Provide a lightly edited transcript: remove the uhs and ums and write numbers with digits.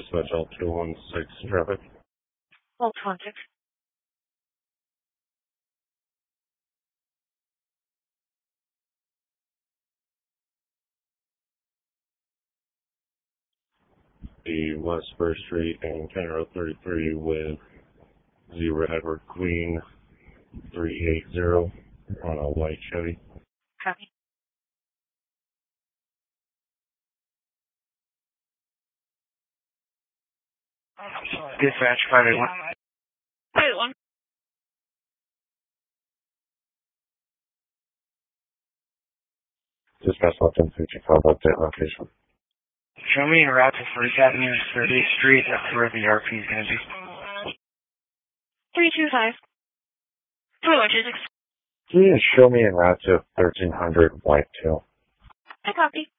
Dispatch all 216 traffic. All 216. The West First Street and County Road 33 with 0 Edward Queen 380 on a white Chevy. Copy. Dispatch 581. 581. Dispatch left in 55 update location. Show me a route to 1st Avenue, 30th Street. That's where the RP is going to be. 325. 4126. Can you show me a route to 1300 Whitetail? I copy.